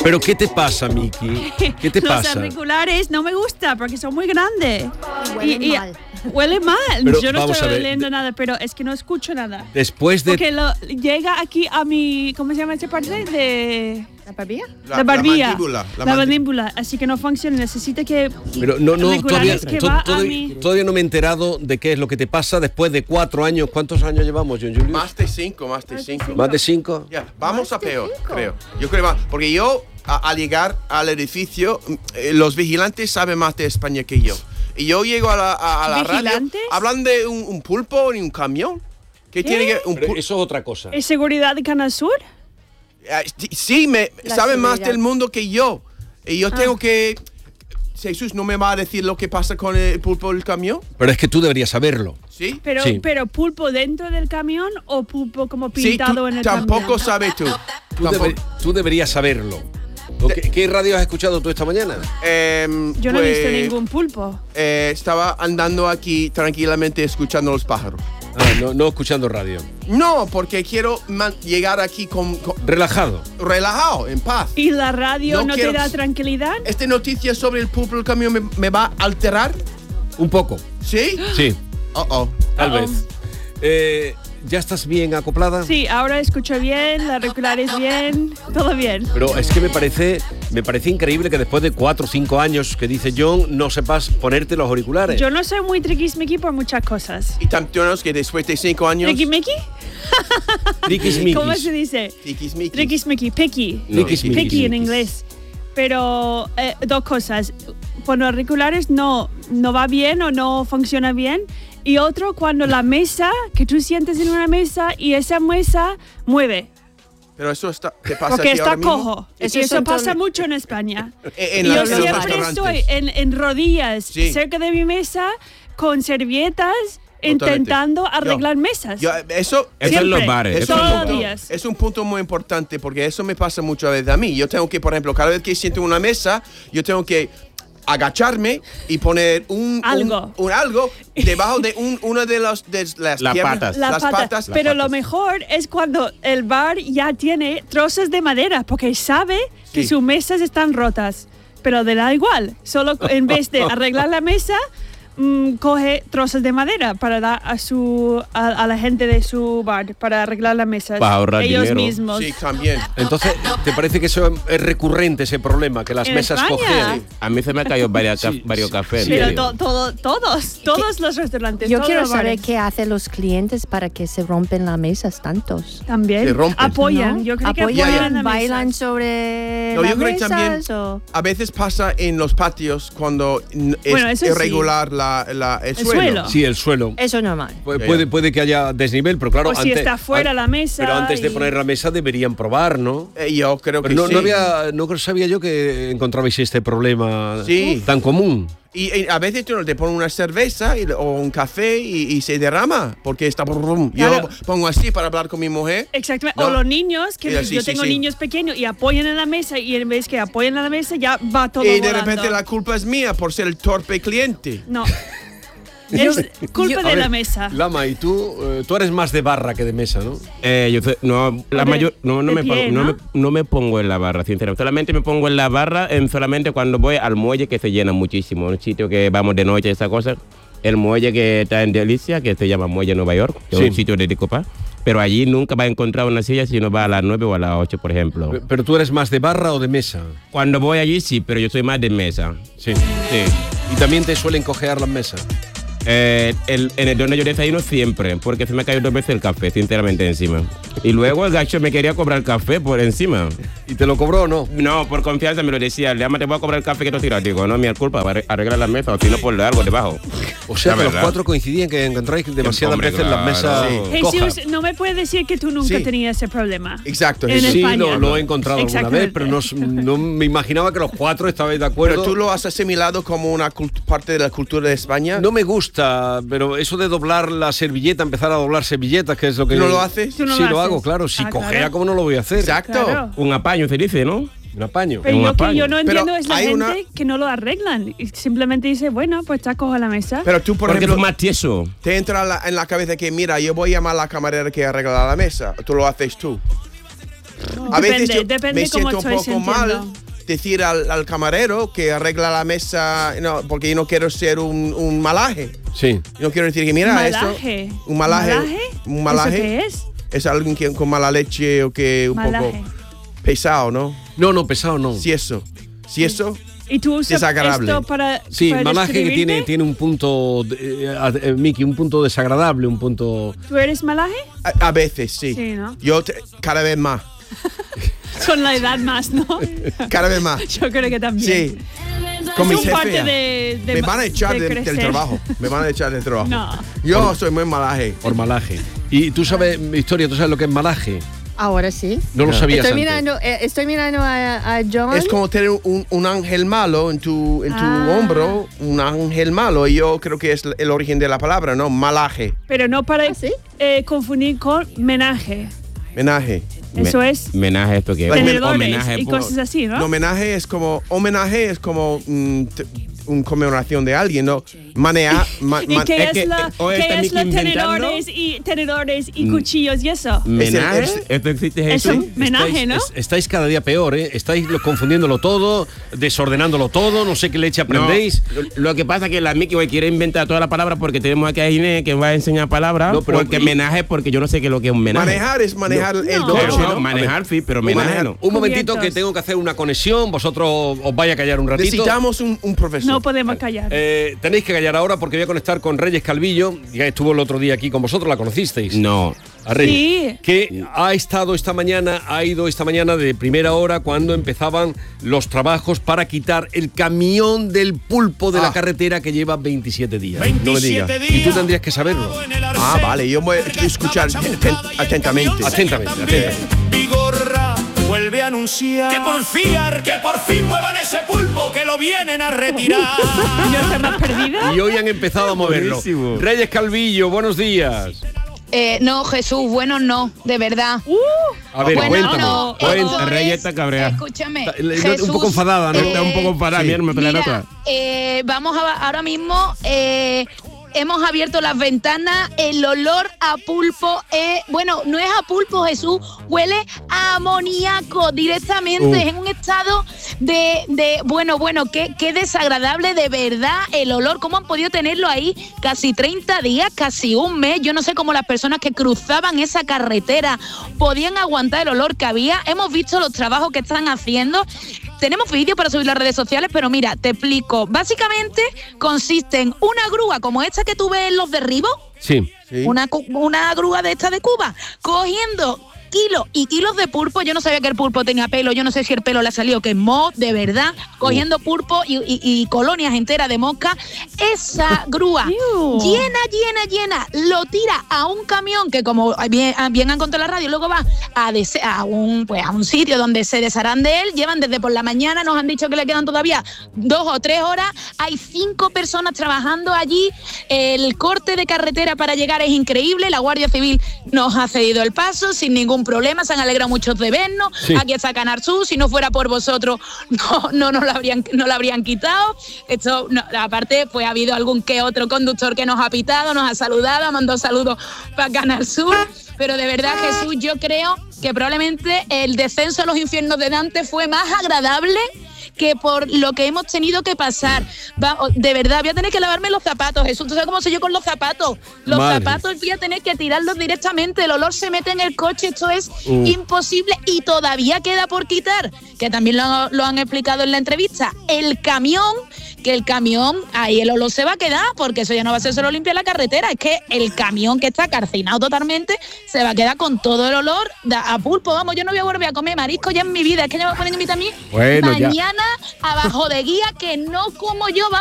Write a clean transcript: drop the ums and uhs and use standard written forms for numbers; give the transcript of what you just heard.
¿Pero qué te pasa, Miki? ¿Qué te pasa? Los auriculares no me gustan porque son muy grandes. Huelen mal. Huele mal. Pero yo no vamos estoy a ver, oliendo nada, pero es que no escucho nada. Después de... Porque llega aquí a mi... ¿Cómo se llama esa parte? De... ¿La barbilla? La barbilla. mandíbula. La mandíbula. Así que no funciona. Necesita que... Pero no, auriculares que va a mi... todavía no me he enterado de qué es lo que te pasa después de 4 años. ¿Cuántos años llevamos, John Julius? Más de 5. ¿Más de 5? Ya, vamos a peor, creo. Yo creo más, porque yo, al llegar al edificio, los vigilantes saben más de España que yo. Y yo llego a la radio, ¿Vigilantes? hablan de un pulpo ni un camión. ¿Qué tiene que Pero eso es otra cosa. ¿Es seguridad de Canal Sur? Sí, La saben más seguridad. del mundo que yo. Y yo tengo que... Jesús no me va a decir lo que pasa con el pulpo del camión, Pero es que tú deberías saberlo. ¿sí? Sí. Pero pulpo dentro del camión o pulpo como Sí, pintado tú en el tampoco camión. sabes tú. Tú deberías saberlo. ¿Qué radio has escuchado tú esta mañana? Yo no he visto ningún pulpo. Estaba andando aquí tranquilamente escuchando los pájaros. No escuchando radio. No, porque quiero llegar aquí Relajado. relajado, en paz. ¿Y la radio No no quiero- te da tranquilidad? ¿Esta noticia sobre el pulpo del camión me va a alterar? Un poco. ¿Sí? Sí, tal Uh-oh. vez. ¿Ya estás bien acoplada? Sí, ahora escucho bien, la auriculares bien, todo bien. Pero es que me parece increíble que después de 4 o 5 años que dice John, no sepas ponerte los auriculares. Yo no soy muy triquismiqui por muchas cosas. Y también que después de 5 años... ¿Triquismiqui? Triquismiquis. ¿Cómo se dice? Tiquismiquis. Triquismiqui, picky. No, Picky en inglés. Pero dos cosas. Con los auriculares no va bien o no funciona bien. Y otro, cuando la mesa, que tú sientes en una mesa y esa mesa mueve. Pero eso te pasa Porque aquí está ahora mismo. cojo. Eso Y eso son pasa ton- mucho en España. En Y yo los siempre restaurantes. estoy en rodillas Sí. cerca de mi mesa con servietas Totalmente. intentando arreglar mesas. Eso en los bares. Es Eso un Todos los punto- días. es un punto muy importante porque eso me pasa muchas veces a mí. Yo tengo que, por ejemplo, cada vez que siento una mesa, yo tengo que agacharme y poner Algo. un algo debajo de una de las Las piernas, patas. Las patas. Pero las lo patas. mejor es cuando el bar ya tiene trozos de madera, porque sabe que Sí. sus mesas están rotas. Pero le da igual. Solo en vez de arreglar la mesa, coge trozos de madera para dar a la gente de su bar, para arreglar las mesas. Para ahorrar ellos dinero. mismos. Sí, también. Entonces, ¿te parece que eso es recurrente, ese problema? Que las ¿En mesas España? cojean. A mí se me ha caído varios Sí, cafés. sí, Pero tío. todos los restaurantes. Yo todos quiero los saber bares qué hacen los clientes para que se rompen las mesas tantos. Se también rompen. apoyan. ¿No? Yo creo que ¿Apoyan? apoyan la ¿Bailan mesa. sobre No, las yo creo que también mesas o...? a veces pasa en los patios cuando Bueno, es eso sí. irregular el suelo. suelo. Sí, el suelo. Eso es normal. Puede que haya desnivel, pero claro, O si está fuera la mesa Pero antes de y- poner la mesa deberían probar, ¿no? Yo creo que Pero sí. no sabía yo que encontrabais este problema Sí. tan común. Y a veces tú te pones una cerveza o un café y se derrama porque está... Yo Claro. pongo así para hablar con mi mujer. Exactamente. No. O los niños, que Sí, yo sí, tengo sí. niños pequeños y apoyan en la mesa y en vez que apoyen en la mesa ya va todo Y de volando. repente la culpa es mía por ser el torpe cliente. No. Es culpa A de ver, la mesa. Lama, y tú eres más de barra que de mesa, ¿no? Yo sé- no, la de- mayor, no, de me pie, pongo, ¿no? no me pongo en la barra, sinceramente. Solamente me pongo en la barra solamente cuando voy al muelle, que se llena muchísimo. Un sitio que vamos de noche, esa cosa. El muelle que está en Delicia, que se llama Muelle Nueva York, que Sí. es un sitio de copa. Pero allí nunca va a encontrar una silla si no va a las 9 o a las 8, por ejemplo. Pero tú eres más de barra o de mesa. Cuando voy allí sí, pero yo soy más de mesa. Sí. Sí. Y también te suelen cojear las mesas. En el donde yo desayuno siempre, porque se me ha caído 2 veces el café, sinceramente, encima. Y luego el gacho me quería cobrar café por encima. ¿Y te lo cobró o no? No, por confianza me lo decía. Llama, te voy a cobrar el café que tú tiras. Digo, no, mi culpa, arregla la mesa, o si no, por algo debajo. O sea, La que los verdad. 4 coinciden que encontráis demasiadas Hombre, veces las claro. mesas cojas. Jesús, no me puedes decir que tú nunca Sí. tenías ese problema. Exacto. En Jesús. Sí, España. lo he encontrado alguna vez, pero no me imaginaba que los 4 estabais de acuerdo. Pero tú lo has asimilado como una parte de la cultura de España. No me gusta, pero eso de doblar la servilleta, empezar a doblar servilletas, que es lo que... ¿Tú no lo haces? Tú no Sí, lo lo haces. hago, claro. Si Ah, cojea, claro. ¿cómo no lo voy a hacer? Exacto. Claro. Un apaño se dice, ¿no? Un apaño. Pero Un yo que apaño. yo no Pero entiendo es la hay gente una- que no lo arreglan. Y simplemente dice, bueno, pues está coja la mesa. Pero tú, por Porque ejemplo, es más tieso. te entra en la cabeza que, mira, yo voy a llamar a la camarera que arregla la mesa. Tú lo haces tú. A veces yo depende me cómo siento un estoy poco mal sintiendo. decir al camarero que arregla la mesa, no, porque yo no quiero ser un malaje. Sí. Yo no quiero decir que mira Malaje. esto. Un malaje. Un malaje. ¿Eso qué es? Es alguien con mala leche o que un Malaje. poco pesado, ¿no? No, pesado no. Si eso. ¿Y tú usas Desagradable. esto para Sí, para malaje que describirte? tiene un punto, Miki, un punto desagradable, un punto... ¿Tú eres malaje? A veces, sí. Sí, ¿no? Yo cada vez más. Con la edad más, ¿no? Cada vez más. Yo creo que también. Sí. Con mis Es un parte jefes. de Me van a echar del crecer. trabajo. Me van a echar del trabajo. No. Yo soy muy malaje. Por malaje. Y tú sabes, Victoria, ¿tú sabes lo que es malaje? Ahora sí. No lo sabías Estoy antes. mirando a John. Es como tener un ángel malo en tu Ah. hombro, un ángel malo. Y yo creo que es el origen de la palabra, ¿no? Malaje. Pero no para ¿sí? confundir con menaje. Menaje. Eso es Homenaje esto que es. tenedores Homenaje y por- cosas así, ¿no? No, homenaje es como una conmemoración de alguien, ¿no? ¿Y qué es es, que, qué está es Miki los inventando. tenedores y cuchillos y eso? ¿Menaje? Es- ¿Esto existe, Eso, Jesús? menaje, ¿no? Estáis cada día peor, ¿eh? Estáis confundiéndolo todo, desordenándolo todo, no sé qué leche No, aprendéis. lo que pasa es que la Miki hoy quiere inventar toda la palabra porque tenemos aquí a Inés que va a enseñar palabras. No, pero- porque menaje, porque yo no sé qué es lo que es un menaje. Manejar es manejar el No. coche, Pero ¿no? manejar, sí, pero menaje no. Un momentito Cubiertos. que tengo que hacer una conexión, vosotros os vais a callar un ratito. Necesitamos un profesor. No podemos callar. Tenéis que callar ahora porque voy a conectar con Reyes Calvillo, que estuvo el otro día aquí con vosotros, la conocisteis. No. A Reyes, Sí. que ha ido esta mañana de primera hora cuando empezaban los trabajos para quitar el camión del pulpo de la carretera que lleva 27 días. No me digas. Y tú tendrías que saberlo. Ah, vale, yo voy a escuchar atentamente. Atentamente. Vigorra vuelve a anunciar que por fin muevan ese pulpo que lo vienen a retirar. ¿Yo estoy más perdida? Y hoy han empezado a moverlo. Buenísimo. Reyes Calvillo, buenos días. No, Jesús, bueno, no, de verdad. A ver, bueno, cuéntame. no, Cuéntame. esto Reyes es- está cabreada. Escúchame, Un Jesús, poco enfadada, ¿no? Está un poco enfadada, sí. mi hermano, pelea la Mira, otra. vamos ahora mismo. Hemos abierto las ventanas, el olor a pulpo, bueno, no es a pulpo, Jesús, huele a amoníaco directamente, es en un estado bueno, qué desagradable de verdad el olor, ¿cómo han podido tenerlo ahí casi 30 días, casi un mes? Yo no sé cómo las personas que cruzaban esa carretera podían aguantar el olor que había. Hemos visto los trabajos que están haciendo. Tenemos vídeos para subir a las redes sociales, pero mira, te explico. Básicamente consiste en una grúa como esta que tú ves en los derribos, Sí. Sí. una grúa de esta de Cuba, cogiendo kilos y kilos de pulpo. Yo no sabía que el pulpo tenía pelo, yo no sé si el pelo le ha salido quemó, de verdad, cogiendo pulpo y colonias enteras de mosca. Esa grúa Ew. llena, lo tira a un camión que, como bien han contado en la radio, luego va a un sitio donde se desharán de él. Llevan desde por la mañana, nos han dicho que le quedan todavía 2 o 3 horas. Hay 5 personas trabajando allí. El corte de carretera para llegar es increíble. La Guardia Civil nos ha cedido el paso sin ningún problema. Se han alegrado muchos de vernos. Sí. Aquí está Canal Sur. Si no fuera por vosotros, no lo habrían quitado. Esto, no, aparte, pues ha habido algún que otro conductor que nos ha pitado, nos ha saludado, ha mandado saludos para Canal Sur. Pero de verdad, Jesús, yo creo que probablemente el descenso a los infiernos de Dante fue más agradable que por lo que hemos tenido que pasar. De verdad, voy a tener que lavarme los zapatos, Jesús. ¿Tú sabes cómo soy yo con los zapatos? Los Madre. zapatos voy a tener que tirarlos directamente. El olor se mete en el coche. Esto es imposible y todavía queda por quitar, que también lo han explicado en la entrevista. El camión, ahí el olor se va a quedar, porque eso ya no va a ser solo limpiar la carretera, es que el camión, que está calcinado totalmente, se va a quedar con todo el olor a pulpo. Vamos, yo no voy a volver a comer marisco ya en mi vida, es que ya me ponen a mí también Bueno, ya. mañana abajo de guía, que no como yo, vamos.